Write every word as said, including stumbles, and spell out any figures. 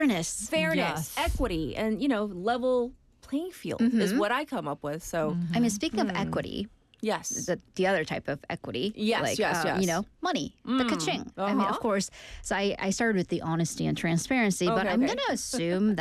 Fairness. fairness, Yes. equity, and, you know, level playing field is what I come up with. So, I mean, speaking of equity, yes. the, the other type of equity. Yes, like, yes, uh, yes. You know, money, the ka-ching. I mean, uh-huh. of course, so I, I started with the honesty and transparency, but Okay, I'm okay. going to assume